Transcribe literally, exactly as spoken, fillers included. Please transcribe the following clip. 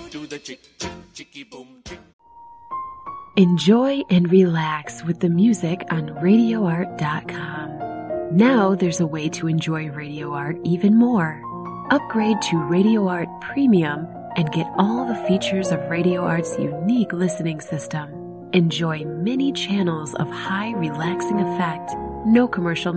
Enjoy and relax with the music on radio art dot com. Now there's a way to enjoy Radio Art even more. Upgrade to Radio Art Premium and get all the features of Radio Art's unique listening system. Enjoy many channels of high relaxing effect, no commercial